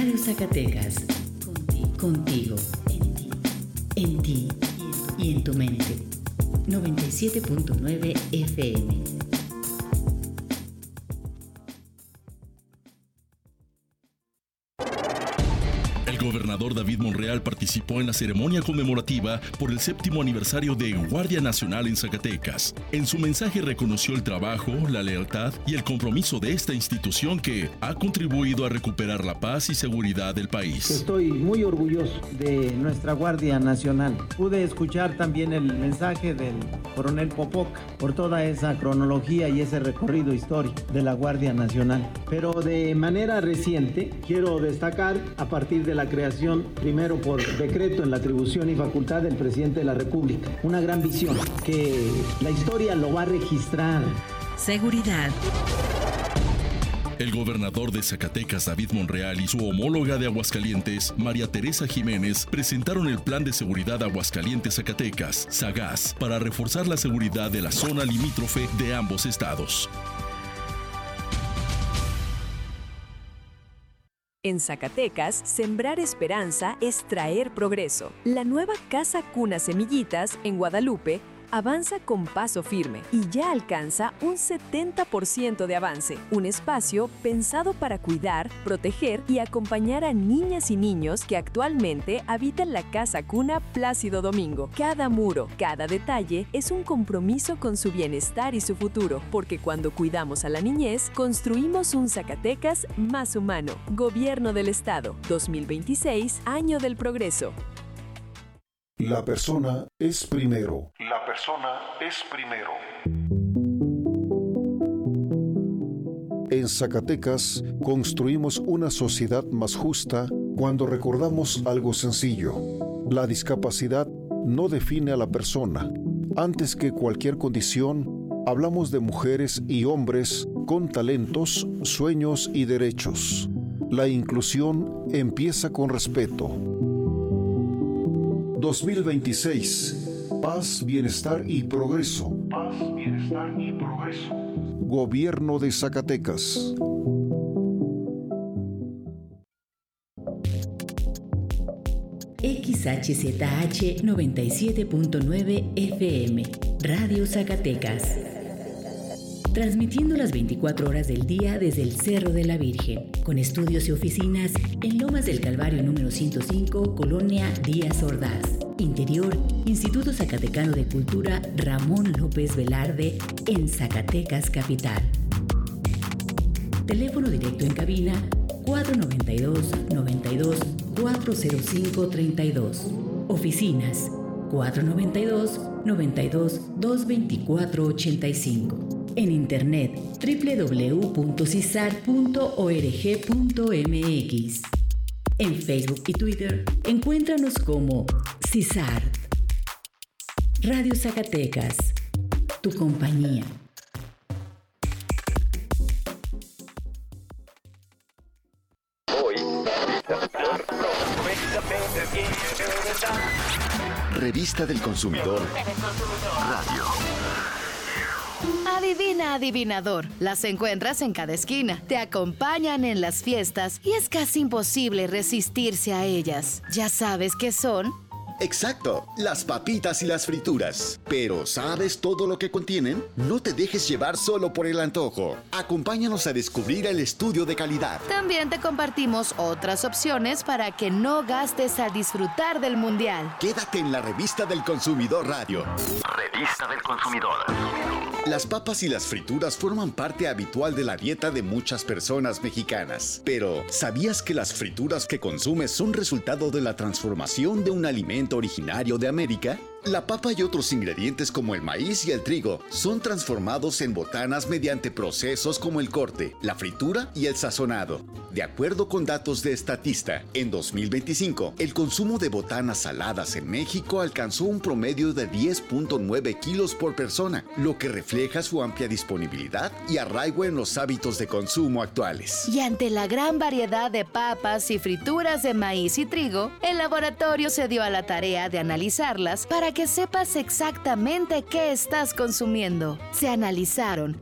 Radio Zacatecas. Contigo. En ti. Y en tu mente. 97.9 FM. El gobernador David Monreal participó en la ceremonia conmemorativa por el 7º aniversario de Guardia Nacional en Zacatecas. En su mensaje reconoció el trabajo, la lealtad y el compromiso de esta institución que ha contribuido a recuperar la paz y seguridad del país. Estoy muy orgulloso de nuestra Guardia Nacional. Pude escuchar también el mensaje del coronel Popoca por toda esa cronología y ese recorrido histórico de la Guardia Nacional. Pero de manera reciente quiero destacar a partir de la creación, primero por decreto en la atribución y facultad del presidente de la República, una gran visión que la historia lo va a registrar. Seguridad. El gobernador de Zacatecas, David Monreal, y su homóloga de Aguascalientes, María Teresa Jiménez, presentaron el Plan de Seguridad Aguascalientes-Zacatecas, SAGAS, para reforzar la seguridad de la zona limítrofe de ambos estados. En Zacatecas, sembrar esperanza es traer progreso. La nueva Casa Cuna Semillitas, en Guadalupe, avanza con paso firme y ya alcanza un 70% de avance. Un espacio pensado para cuidar, proteger y acompañar a niñas y niños que actualmente habitan la Casa Cuna Plácido Domingo. Cada muro, cada detalle es un compromiso con su bienestar y su futuro, porque cuando cuidamos a la niñez, construimos un Zacatecas más humano. Gobierno del Estado, 2026, Año del Progreso. La persona es primero. La persona es primero. En Zacatecas construimos una sociedad más justa cuando recordamos algo sencillo. La discapacidad no define a la persona. Antes que cualquier condición, hablamos de mujeres y hombres con talentos, sueños y derechos. La inclusión empieza con respeto. 2026. Paz, bienestar y progreso. Paz, bienestar y progreso. Gobierno de Zacatecas. XHZH 97.9 FM. Radio Zacatecas. Transmitiendo las 24 horas del día desde el Cerro de la Virgen, con estudios y oficinas en Lomas del Calvario número 105, Colonia Díaz Ordaz. Interior, Instituto Zacatecano de Cultura Ramón López Velarde, en Zacatecas Capital. Teléfono directo en cabina 492-92-405-32. Oficinas 492-92-224-85. En internet www.cisar.org.mx. En Facebook y Twitter, encuéntranos como CISAR. Radio Zacatecas, tu compañía. Revista del Consumidor Radio. Adivina, adivinador. Las encuentras en cada esquina. Te acompañan en las fiestas y es casi imposible resistirse a ellas. ¿Ya sabes qué son? Exacto, las papitas y las frituras. Pero ¿sabes todo lo que contienen? No te dejes llevar solo por el antojo. Acompáñanos a descubrir el estudio de calidad. También te compartimos otras opciones para que no gastes al disfrutar del mundial. Quédate en la Revista del Consumidor Radio. Revista del Consumidor. Las papas y las frituras forman parte habitual de la dieta de muchas personas mexicanas. Pero, ¿sabías que las frituras que consumes son resultado de la transformación de un alimento originario de América? La papa y otros ingredientes como el maíz y el trigo son transformados en botanas mediante procesos como el corte, la fritura y el sazonado. De acuerdo con datos de Statista, en 2025, el consumo de botanas saladas en México alcanzó un promedio de 10.9 kilos por persona, lo que refleja su amplia disponibilidad y arraigo en los hábitos de consumo actuales. Y ante la gran variedad de papas y frituras de maíz y trigo, el laboratorio se dio a la tarea de analizarlas para que sepas exactamente qué estás consumiendo. Se analizaron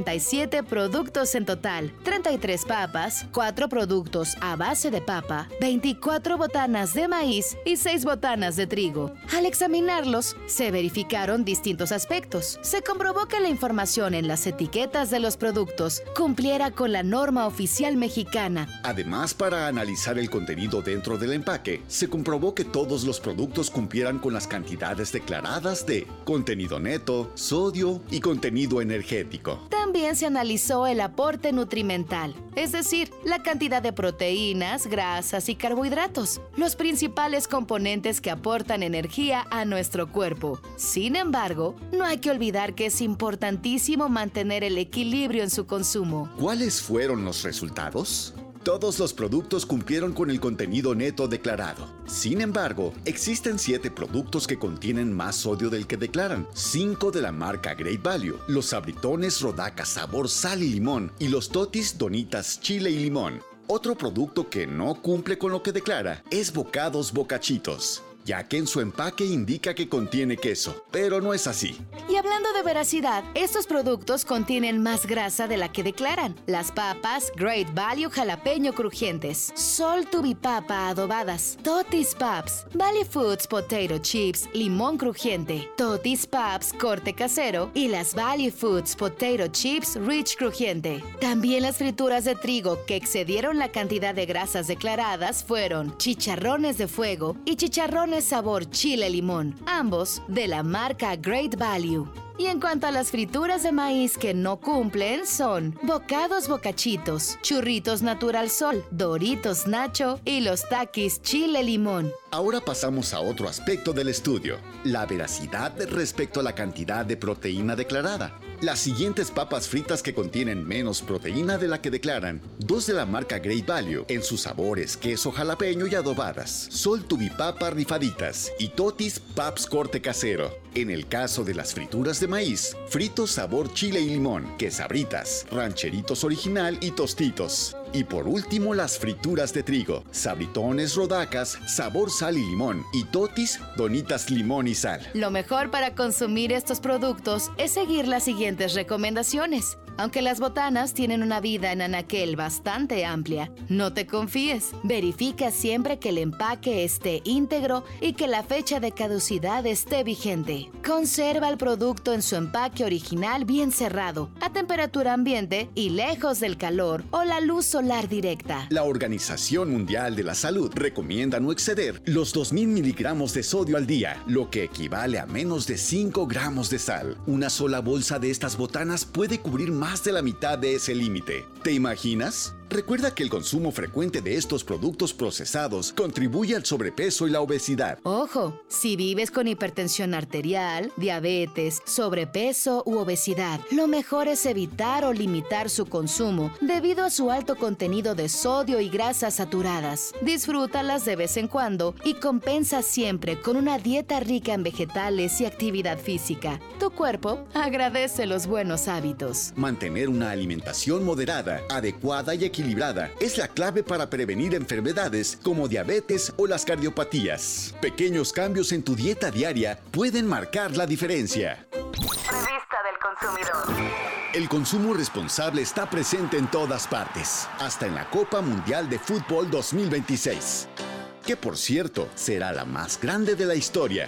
67 productos en total, 33 papas, 4 productos a base de papa, 24 botanas de maíz y 6 botanas de trigo. Al examinarlos, se verificaron distintos aspectos. Se comprobó que la información en las etiquetas de los productos cumpliera con la norma oficial mexicana. Además, para analizar el contenido dentro del empaque, se comprobó que todos los productos cumplieran con las cantidades declaradas de contenido neto, sodio y contenido energético. También se analizó el aporte nutrimental, es decir, la cantidad de proteínas, grasas y carbohidratos, los principales componentes que aportan energía a nuestro cuerpo. Sin embargo, no hay que olvidar que es importantísimo mantener el equilibrio en su consumo. ¿Cuáles fueron los resultados? Todos los productos cumplieron con el contenido neto declarado. Sin embargo, existen 7 productos que contienen más sodio del que declaran. 5 de la marca Great Value, los sabritones Rodaca sabor sal y limón y los totis Donitas chile y limón. Otro producto que no cumple con lo que declara es Bocados Bocachitos, ya que en su empaque indica que contiene queso, pero no es así. Y hablando de veracidad, estos productos contienen más grasa de la que declaran. Las papas Great Value jalapeño crujientes, Sol Tubipapa adobadas, Totis Paps, Valley Foods Potato Chips limón crujiente, Totis Paps corte casero y las Valley Foods Potato Chips Rich crujiente. También las frituras de trigo que excedieron la cantidad de grasas declaradas fueron chicharrones de fuego y chicharrones sabor chile limón, ambos de la marca Great Value. Y en cuanto a las frituras de maíz que no cumplen son Bocados Bocachitos, Churritos Natural Sol, Doritos Nacho y los Takis Chile Limón. Ahora pasamos a otro aspecto del estudio, la veracidad respecto a la cantidad de proteína declarada. Las siguientes papas fritas que contienen menos proteína de la que declaran, 2 de la marca Great Value, en sus sabores queso jalapeño y adobadas, Sol Tubipapa rifaditas y Totis Paps corte casero. En el caso de las frituras de maíz, fritos sabor chile y limón, quesabritas, rancheritos original y tostitos. Y por último, las frituras de trigo, sabritones Rodacas, sabor sal y limón y Totis Donitas limón y sal. Lo mejor para consumir estos productos es seguir las siguientes recomendaciones. Aunque las botanas tienen una vida en anaquel bastante amplia, no te confíes. Verifica siempre que el empaque esté íntegro y que la fecha de caducidad esté vigente. Conserva el producto en su empaque original bien cerrado, a temperatura ambiente y lejos del calor o la luz solar directa. La Organización Mundial de la Salud recomienda no exceder los 2000 miligramos de sodio al día, lo que equivale a menos de 5 gramos de sal. Una sola bolsa de estas botanas puede cubrir más de la mitad de ese límite. ¿Te imaginas? Recuerda que el consumo frecuente de estos productos procesados contribuye al sobrepeso y la obesidad. Ojo, si vives con hipertensión arterial, diabetes, sobrepeso u obesidad, lo mejor es evitar o limitar su consumo debido a su alto contenido de sodio y grasas saturadas. Disfrútalas de vez en cuando y compensa siempre con una dieta rica en vegetales y actividad física. Tu cuerpo agradece los buenos hábitos. Mantener una alimentación moderada, adecuada y equilibrada es la clave para prevenir enfermedades como diabetes o las cardiopatías. Pequeños cambios en tu dieta diaria pueden marcar la diferencia. Revista del consumidor. El consumo responsable está presente en todas partes, hasta en la Copa Mundial de Fútbol 2026. Que por cierto, será la más grande de la historia.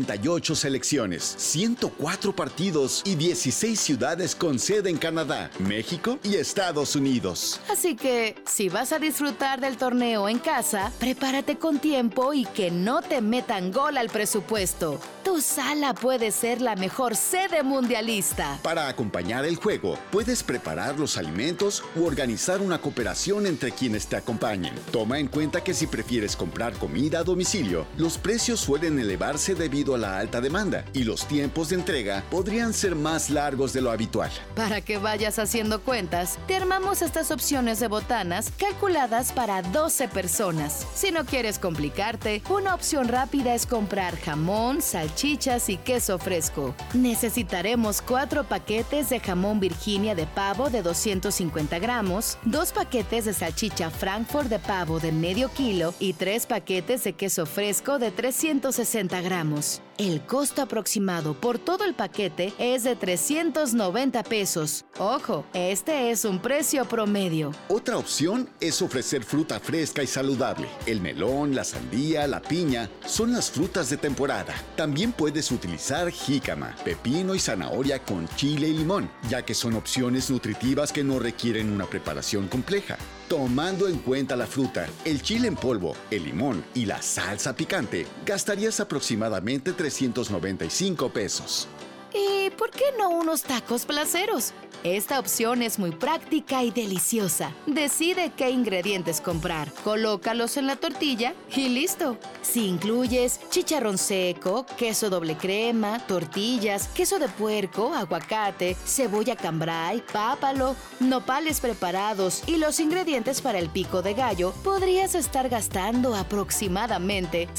48 selecciones, 104 partidos y 16 ciudades con sede en Canadá, México y Estados Unidos. Así que, si vas a disfrutar del torneo en casa, prepárate con tiempo y que no te metan gol al presupuesto. Tu sala puede ser la mejor sede mundialista. Para acompañar el juego, puedes preparar los alimentos u organizar una cooperación entre quienes te acompañen. Toma en cuenta que si prefieres comprar comida a domicilio, los precios suelen elevarse debido a la alta demanda y los tiempos de entrega podrían ser más largos de lo habitual. Para que vayas haciendo cuentas, te armamos estas opciones de botanas calculadas para 12 personas. Si no quieres complicarte, una opción rápida es comprar jamón, salchichas y queso fresco. Necesitaremos 4 paquetes de jamón Virginia de pavo de 250 gramos, 2 paquetes de salchicha Frankfurt de pavo de medio kilo y 3 paquetes de queso fresco de 360 gramos. El costo aproximado por todo el paquete es de 390 pesos. Ojo, este es un precio promedio. Otra opción es ofrecer fruta fresca y saludable. El melón, la sandía, la piña son las frutas de temporada. También puedes utilizar jícama, pepino y zanahoria con chile y limón, ya que son opciones nutritivas que no requieren una preparación compleja. Tomando en cuenta la fruta, el chile en polvo, el limón y la salsa picante, gastarías aproximadamente 395 pesos. ¿Y por qué no unos tacos placeros? Esta opción es muy práctica y deliciosa. Decide qué ingredientes comprar, colócalos en la tortilla y listo. Si incluyes chicharrón seco, queso doble crema, tortillas, queso de puerco, aguacate, cebolla cambray, pápalo, nopales preparados y los ingredientes para el pico de gallo, podrías estar gastando aproximadamente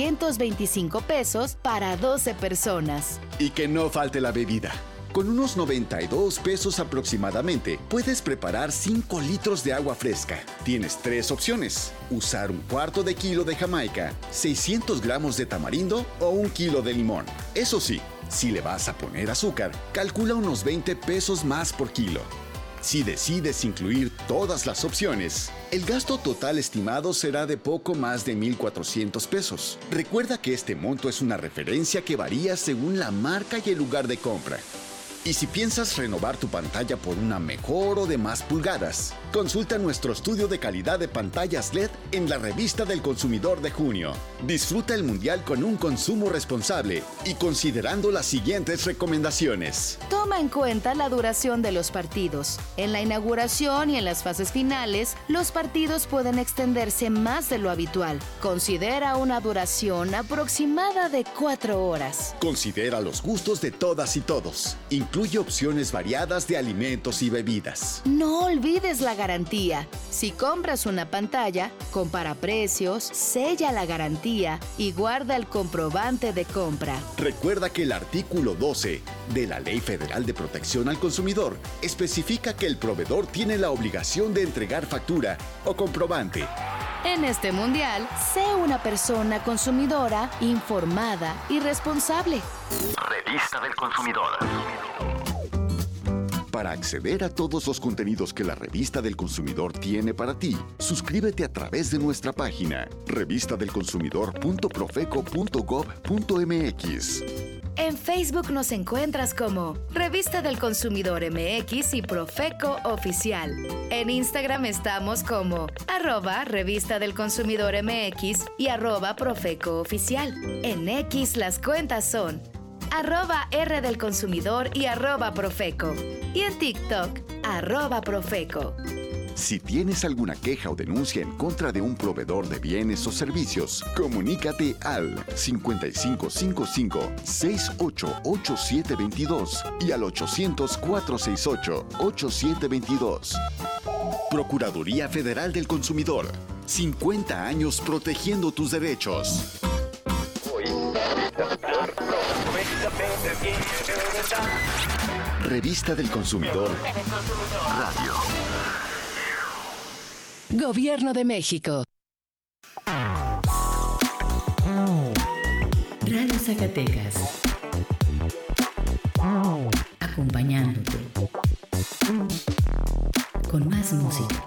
625 pesos para 12 personas. Y que no falte la bebida. Con unos 92 pesos aproximadamente, puedes preparar 5 litros de agua fresca. Tienes 3 opciones: usar 1/4 de kilo de Jamaica, 600 gramos de tamarindo o 1 kilo de limón. Eso sí, si le vas a poner azúcar, calcula unos 20 pesos más por kilo. Si decides incluir todas las opciones, el gasto total estimado será de poco más de 1,400 pesos. Recuerda que este monto es una referencia que varía según la marca y el lugar de compra. Y si piensas renovar tu pantalla por una mejor o de más pulgadas, consulta nuestro estudio de calidad de pantallas LED en la Revista del Consumidor de junio. Disfruta el Mundial con un consumo responsable y considerando las siguientes recomendaciones. Toma en cuenta la duración de los partidos. En la inauguración y en las fases finales, los partidos pueden extenderse más de lo habitual. Considera una duración aproximada de 4 horas. Considera los gustos de todas y todos. Incluye opciones variadas de alimentos y bebidas. No olvides la garantía. Si compras una pantalla, compara precios, sella la garantía y guarda el comprobante de compra. Recuerda que el artículo 12 de la Ley Federal de Protección al Consumidor especifica que el proveedor tiene la obligación de entregar factura o comprobante. En este mundial, sé una persona consumidora, informada y responsable. Revista del Consumidor. Para acceder a todos los contenidos que la Revista del Consumidor tiene para ti, suscríbete a través de nuestra página revistadelconsumidor.profeco.gov.mx. En Facebook nos encuentras como Revista del Consumidor MX y Profeco Oficial. En Instagram estamos como @Revista del Consumidor MX y @Profeco Oficial. En X las cuentas son @R del Consumidor y @Profeco. Y en TikTok, @Profeco. Si tienes alguna queja o denuncia en contra de un proveedor de bienes o servicios, comunícate al 5555-688722 y al 800-468-8722. Procuraduría Federal del Consumidor. 50 años protegiendo tus derechos. Revista del Consumidor. Radio. Gobierno de México. Radio Zacatecas. Acompañándote. Con más música.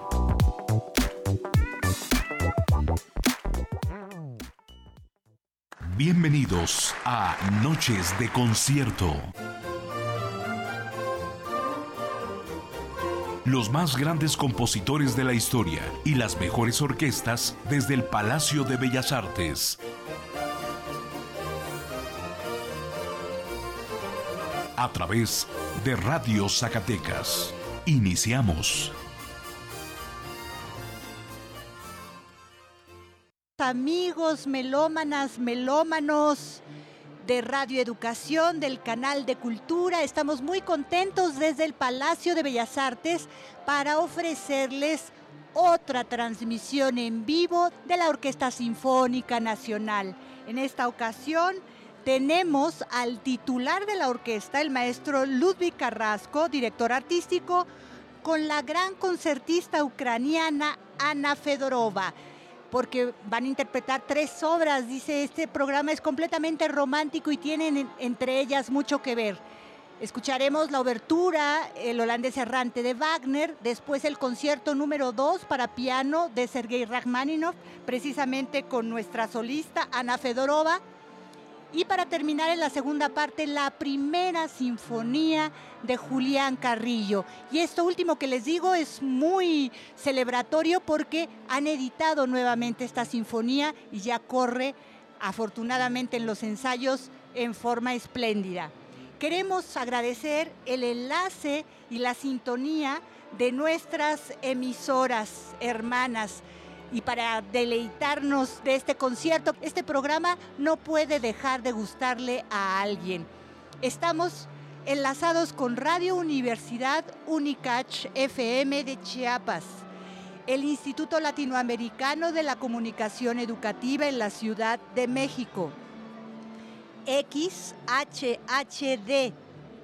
Bienvenidos a Noches de Concierto. Los más grandes compositores de la historia y las mejores orquestas desde el Palacio de Bellas Artes. A través de Radio Zacatecas. Iniciamos. Amigos melómanas, melómanos de Radio Educación, del canal de Cultura, estamos muy contentos desde el Palacio de Bellas Artes para ofrecerles otra transmisión en vivo de la Orquesta Sinfónica Nacional. En esta ocasión tenemos al titular de la orquesta, el maestro Ludwig Carrasco, director artístico, con la gran concertista ucraniana Ana Fedorova. porque van a interpretar 3 obras. Dice, este programa es completamente romántico y tienen entre ellas mucho que ver. Escucharemos la obertura, el holandés errante de Wagner, después el concierto número 2 para piano de Sergei Rachmaninoff, precisamente con nuestra solista Ana Fedorova. Y para terminar en la segunda parte, la primera sinfonía de Julián Carrillo. Y esto último que les digo es muy celebratorio porque han editado nuevamente esta sinfonía y ya corre afortunadamente en los ensayos en forma espléndida. Queremos agradecer el enlace y la sintonía de nuestras emisoras hermanas. Y para deleitarnos de este concierto, este programa no puede dejar de gustarle a alguien. Estamos enlazados con Radio Universidad Unicach FM de Chiapas, el Instituto Latinoamericano de la Comunicación Educativa en la Ciudad de México, XHHD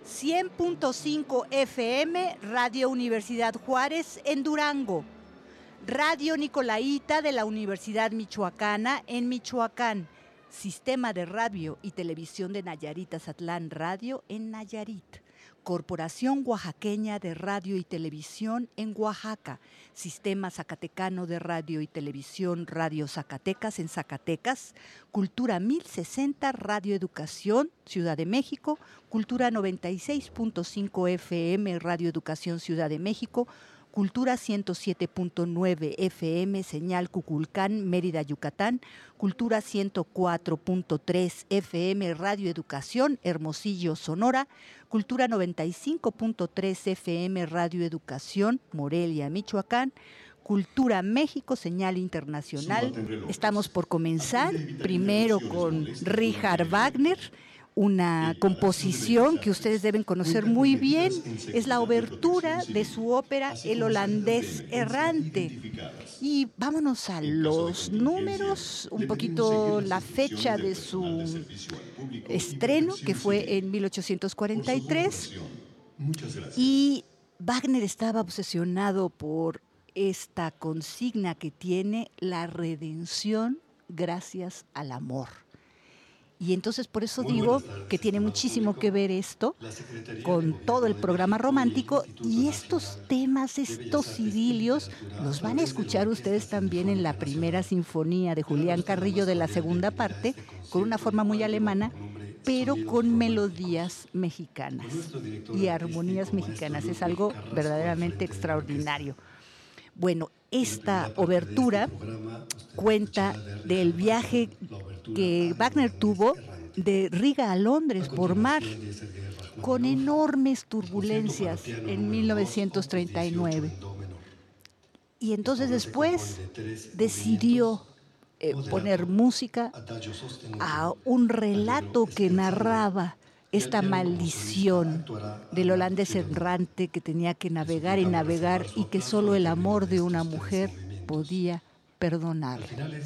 100.5 FM, Radio Universidad Juárez en Durango, Radio Nicolaita de la Universidad Michoacana en Michoacán, Sistema de Radio y Televisión de Nayarit-Azatlán Radio en Nayarit, Corporación Oaxaqueña de Radio y Televisión en Oaxaca, Sistema Zacatecano de Radio y Televisión Radio Zacatecas en Zacatecas, Cultura 1060 Radio Educación Ciudad de México, Cultura 96.5 FM Radio Educación Ciudad de México, Cultura 107.9 FM, Señal Cuculcán, Mérida, Yucatán, Cultura 104.3 FM, Radio Educación, Hermosillo, Sonora, Cultura 95.3 FM, Radio Educación, Morelia, Michoacán, Cultura México, Señal Internacional. Estamos por comenzar, primero con Richard Wagner, una composición que ustedes deben conocer muy bien, es la obertura de su ópera El holandés errante. Y vámonos a los números, un poquito la fecha de su estreno, que fue en 1843. Y Wagner estaba obsesionado por esta consigna que tiene la redención gracias al amor. Y entonces por eso digo que tiene muchísimo que ver esto con todo el programa romántico, y estos temas, estos idilios, los van a escuchar ustedes también en la primera sinfonía de Julián Carrillo de la segunda parte, con una forma muy alemana, pero con melodías mexicanas y armonías mexicanas. Es algo verdaderamente extraordinario. Bueno, esta obertura cuenta del viaje que Wagner tuvo de Riga a Londres por mar, con enormes turbulencias en 1939. Y entonces después decidió poner música a un relato que narraba esta maldición del holandés errante que tenía que navegar y navegar, y que solo el amor de una mujer podía perdonar.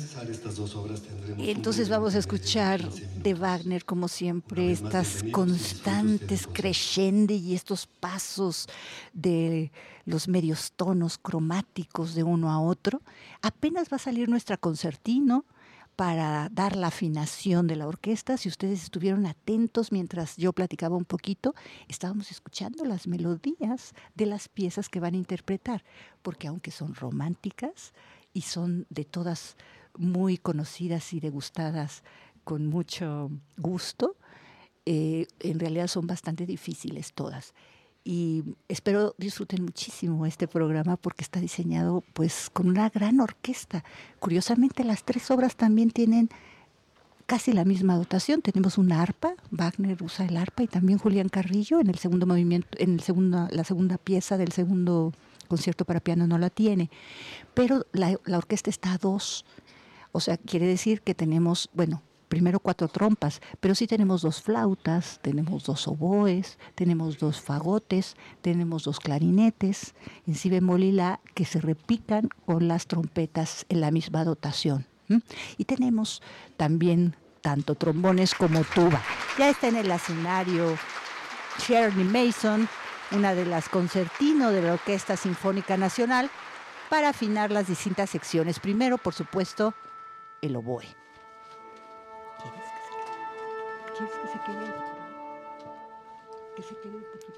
Entonces vamos a escuchar de Wagner, como siempre, estas constantes crescendi y estos pasos de los medios tonos cromáticos de uno a otro. Apenas va a salir nuestra concertino para dar la afinación de la orquesta. Si ustedes estuvieron atentos mientras yo platicaba un poquito, estábamos escuchando las melodías de las piezas que van a interpretar, porque aunque son románticas y son de todas muy conocidas y degustadas con mucho gusto, en realidad son bastante difíciles todas. Y espero disfruten muchísimo este programa, porque está diseñado pues con una gran orquesta. Curiosamente, las 3 obras también tienen casi la misma dotación. Tenemos una arpa, Wagner usa el arpa, y también Julián Carrillo en el segundo movimiento, la segunda pieza del segundo concierto para piano no la tiene. Pero la orquesta está a 2. O sea, quiere decir que tenemos, primero 4 trompas, pero sí tenemos 2 flautas, tenemos 2 oboes, tenemos 2 fagotes, tenemos 2 clarinetes en si bemol y la, que se repican con las trompetas en la misma dotación. Y tenemos también tanto trombones como tuba. Ya está en el escenario Shirley Mason, una de las concertino de la Orquesta Sinfónica Nacional, para afinar las distintas secciones. Primero, por supuesto, el oboe. ¿Quieres que se quede? ¿Quieres que se quede? Que se quede un poquito.